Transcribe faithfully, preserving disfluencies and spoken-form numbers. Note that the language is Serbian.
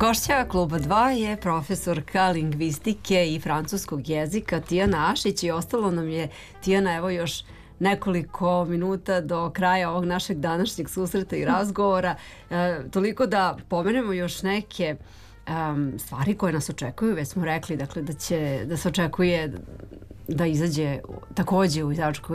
Gošća Kluba dva je profesorka lingvistike i francuskog jezika Tijana Ašić i ostalo nam je, Tijana, evo još nekoliko minuta do kraja ovog našeg današnjeg susreta i razgovora. E, toliko da pomenemo još neke um, stvari koje nas očekuju. Već smo rekli dakle, da, će, da se očekuje da izađe takođe u izdavačkoj